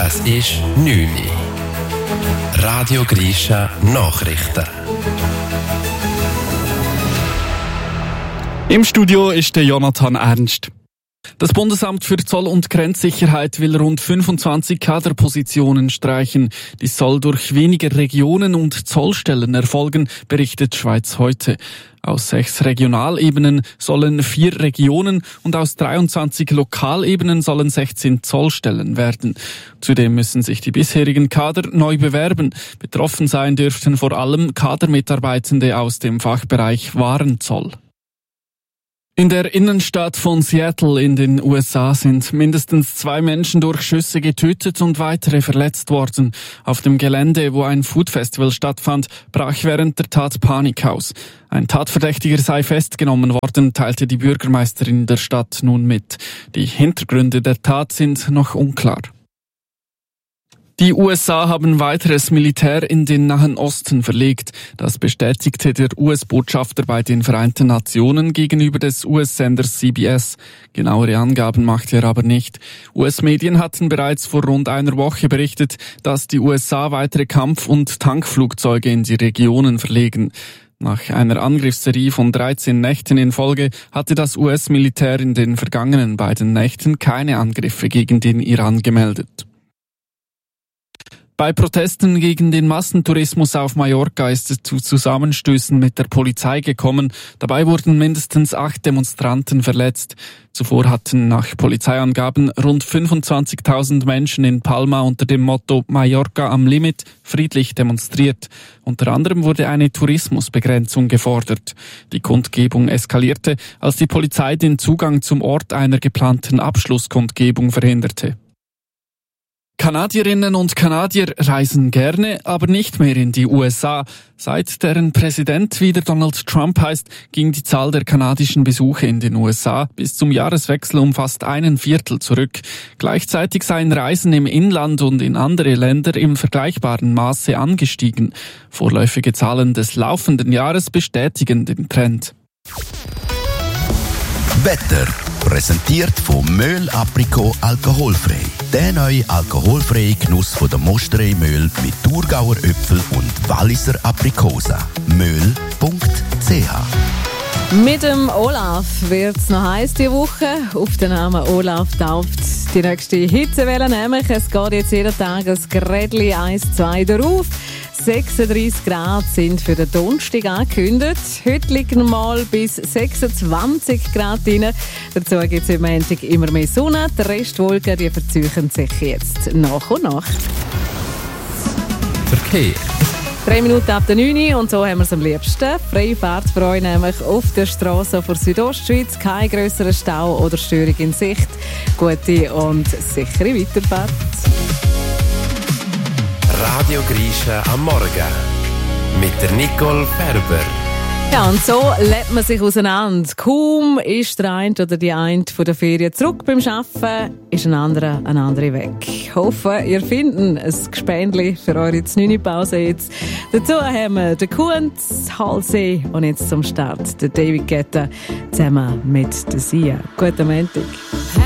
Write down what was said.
Es ist 9 Uhr. Radio Grisha Nachrichten. Im Studio ist der Jonathan Ernst. Das Bundesamt für Zoll- und Grenzsicherheit will rund 25 Kaderpositionen streichen. Dies soll durch weniger Regionen und Zollstellen erfolgen, berichtet Schweiz heute. Aus 6 Regionalebenen sollen 4 Regionen und aus 23 Lokalebenen sollen 16 Zollstellen werden. Zudem müssen sich die bisherigen Kader neu bewerben. Betroffen sein dürften vor allem Kadermitarbeitende aus dem Fachbereich Warenzoll. In der Innenstadt von Seattle in den USA sind mindestens 2 Menschen durch Schüsse getötet und weitere verletzt worden. Auf dem Gelände, wo ein Foodfestival stattfand, brach während der Tat Panik aus. Ein Tatverdächtiger sei festgenommen worden, teilte die Bürgermeisterin der Stadt nun mit. Die Hintergründe der Tat sind noch unklar. Die USA haben weiteres Militär in den Nahen Osten verlegt. Das bestätigte der US-Botschafter bei den Vereinten Nationen gegenüber des US-Senders CBS. Genauere Angaben machte er aber nicht. US-Medien hatten bereits vor rund einer Woche berichtet, dass die USA weitere Kampf- und Tankflugzeuge in die Regionen verlegen. Nach einer Angriffsserie von 13 Nächten in Folge hatte das US-Militär in den vergangenen beiden Nächten keine Angriffe gegen den Iran gemeldet. Bei Protesten gegen den Massentourismus auf Mallorca ist es zu Zusammenstößen mit der Polizei gekommen. Dabei wurden mindestens 8 Demonstranten verletzt. Zuvor hatten nach Polizeiangaben rund 25.000 Menschen in Palma unter dem Motto Mallorca am Limit friedlich demonstriert. Unter anderem wurde eine Tourismusbegrenzung gefordert. Die Kundgebung eskalierte, als die Polizei den Zugang zum Ort einer geplanten Abschlusskundgebung verhinderte. Kanadierinnen und Kanadier reisen gerne, aber nicht mehr in die USA. Seit deren Präsident wieder Donald Trump heißt, ging die Zahl der kanadischen Besuche in den USA bis zum Jahreswechsel um fast 1/4 zurück. Gleichzeitig seien Reisen im Inland und in andere Länder im vergleichbaren Maße angestiegen. Vorläufige Zahlen des laufenden Jahres bestätigen den Trend. Wetter präsentiert von Möhl Aprikot alkoholfrei. Der neue alkoholfreie Genuss von der Mosterei Möhl mit Thurgauer Äpfel und Walliser Aprikosa. Möhl.ch. Mit dem Olaf wird es noch heiß diese Woche. Auf den Namen Olaf tauft die nächste Hitzewelle nämlich. Es geht jetzt jeden Tag ein Grädli 1-2 darauf. 36 Grad sind für den Donnerstag angekündigt. Heute liegen mal bis 26 Grad rein. Dazu gibt es am Montag immer mehr Sonne. Die Restwolken die verzeichnen sich jetzt nach und nach. Verkehr. 3 Minuten ab der 9 Uhr und so haben wir es am liebsten. Freie Fahrt für euch nämlich auf der Straße von Südostschweiz. Kein grösserer Stau oder Störung in Sicht. Gute und sichere Weiterfahrt. Radio Grisha am Morgen. Mit der Nicole Ferber. Ja, und so lebt man sich auseinander. Kaum ist der eine oder die eine von der Ferien zurück beim Arbeiten, ist ein andere weg. Ich hoffe, ihr findet ein Gespendli für eure 9-Pause jetzt. Dazu haben wir den Kunz, Halsey und jetzt zum Start der David Guetta zusammen mit der Sia. Guten Montag.